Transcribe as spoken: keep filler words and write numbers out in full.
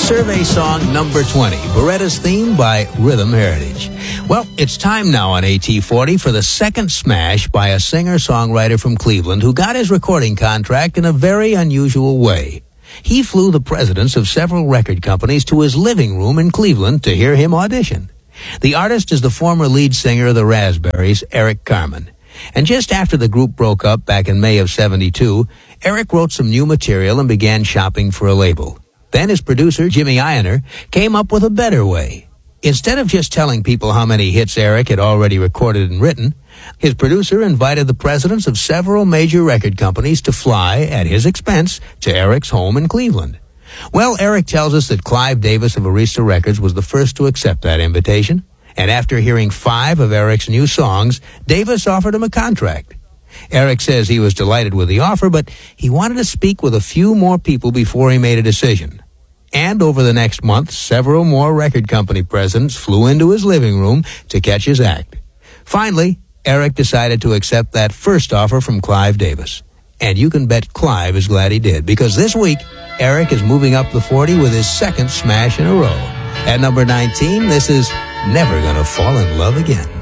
Survey song number twenty, Beretta's theme by Rhythm Heritage. Well, it's time now on A T forty for the second smash by a singer-songwriter from Cleveland who got his recording contract in a very unusual way. He flew the presidents of several record companies to his living room in Cleveland to hear him audition. The artist is the former lead singer of the Raspberries, Eric Carmen. And just after the group broke up back in May of seventy-two, Eric wrote some new material and began shopping for a label. Then his producer, Jimmy Ienner, came up with a better way. Instead of just telling people how many hits Eric had already recorded and written, his producer invited the presidents of several major record companies to fly, at his expense, to Eric's home in Cleveland. Well, Eric tells us that Clive Davis of Arista Records was the first to accept that invitation, and after hearing five of Eric's new songs, Davis offered him a contract. Eric says he was delighted with the offer, but he wanted to speak with a few more people before he made a decision. And over the next month, several more record company presidents flew into his living room to catch his act. Finally, Eric decided to accept that first offer from Clive Davis. And you can bet Clive is glad he did, because this week, Eric is moving up the forty with his second smash in a row. At number nineteen, this is Never Gonna Fall in Love Again.